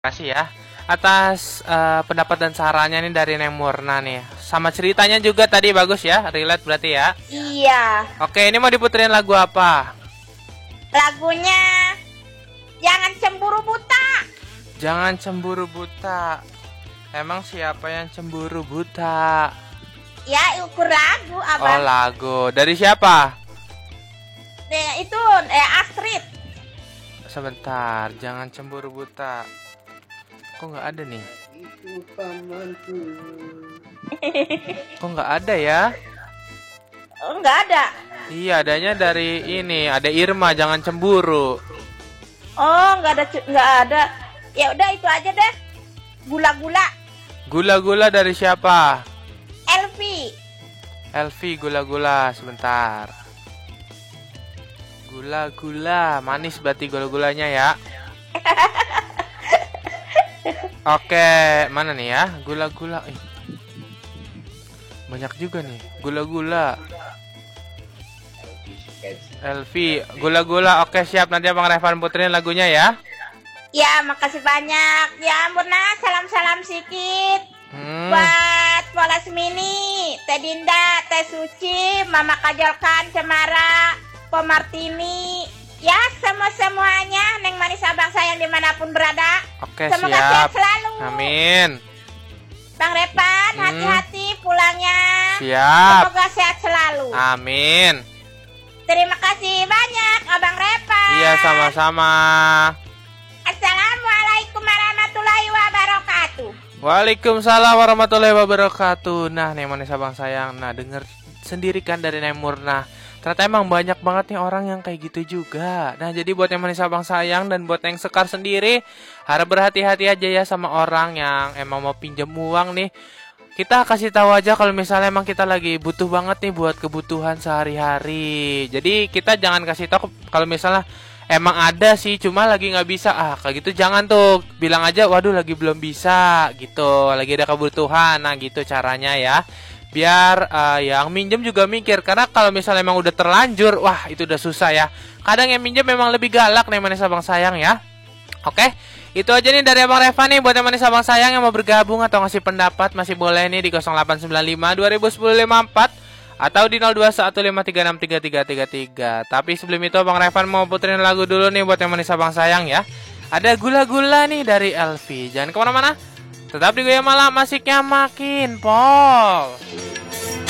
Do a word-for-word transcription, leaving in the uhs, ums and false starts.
Kasih ya atas uh, pendapat dan sarannya nih dari Neng Murna nih. Sama ceritanya juga tadi bagus ya, relate berarti ya. Iya. Oke, ini mau diputerin lagu apa? Lagunya Jangan Cemburu Buta. Jangan Cemburu Buta. Emang siapa yang cemburu buta? Ya, ukur lagu abang. Oh, lagu. Dari siapa? Eh, itu eh Astrid. Sebentar, Jangan Cemburu Buta. Kok nggak ada nih? Kok nggak ada ya? Oh, nggak ada. Iya, adanya dari ini. Ada Irma, Jangan Cemburu. Oh, nggak ada, nggak ada. Ya udah itu aja deh. Gula-gula. Gula-gula dari siapa? Elvi. Elvi, gula-gula. Sebentar. Gula-gula, manis berarti gula-gulanya ya. Oke, mana nih ya? Gula-gula. Ih, banyak juga nih. Gula-gula. Elvi, gula-gula. Oke, siap. Nanti Abang Revan puterin lagunya ya. Ya, makasih banyak. Ya ampun, nah, salam-salam sikit. Hmm. Buat Polas Mini, Teh Dinda, Teh Suci, Mama Kajolkan, Cemara, Po Martini. Ya, semua-semuanya Neng Manis abang sayang dimanapun berada. Oke, semoga siap. sehat selalu. Amin. Bang Repan, Hmm. hati-hati pulangnya. Siap. Semoga sehat selalu. Amin. Terima kasih banyak Abang Repan. Iya, sama-sama. Assalamualaikum warahmatullahi wabarakatuh. Waalaikumsalam warahmatullahi wabarakatuh. Nah, Neng Manis abang sayang. Nah, denger sendiri kan dari Neng Murna. Ternyata emang banyak banget nih orang yang kayak gitu juga. Nah, jadi buat yang manis abang sayang dan buat yang Sekar sendiri, harap berhati-hati aja ya sama orang yang emang mau pinjam uang nih. Kita kasih tahu aja kalau misalnya emang kita lagi butuh banget nih buat kebutuhan sehari-hari. Jadi kita jangan kasih tahu kalau misalnya emang ada sih, cuma lagi nggak bisa. Ah, kayak gitu jangan tuh. Bilang aja, waduh lagi belum bisa gitu. Lagi ada kebutuhan. Nah, gitu caranya ya. Biar uh, yang minjem juga mikir. Karena kalau misalnya emang udah terlanjur, wah itu udah susah ya. Kadang yang minjem memang lebih galak nih manis abang sayang ya. Oke, itu aja nih dari Abang Revan nih. Buat yang manis abang sayang yang mau bergabung atau ngasih pendapat, masih boleh nih di nol delapan sembilan lima dua nol satu nol lima empat atau di nol dua satu lima tiga enam tiga tiga tiga tiga. Tapi sebelum itu Abang Revan mau puterin lagu dulu nih buat yang manis abang sayang ya. Ada Gula-Gula nih dari Elvi. Jangan kemana-mana, tetap di Goyang Malam, asiknya makin pol.